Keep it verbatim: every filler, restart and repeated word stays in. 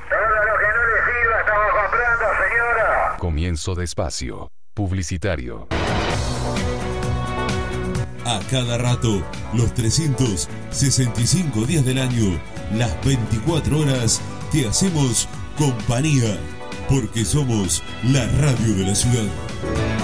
Todo lo que no le sirva estamos comprando, señora. Comienzo de espacio publicitario. A cada rato, los trescientos sesenta y cinco días del año, las veinticuatro horas, te hacemos compañía, porque somos la radio de la ciudad.